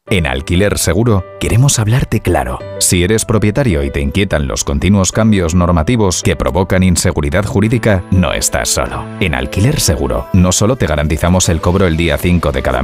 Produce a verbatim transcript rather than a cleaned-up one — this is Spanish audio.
En Alquiler Seguro queremos hablarte claro. Si eres propietario y te inquietan los continuos cambios normativos que provocan inseguridad jurídica, no estás solo. En Alquiler Seguro no solo te garantizamos el cobro el día cinco de cada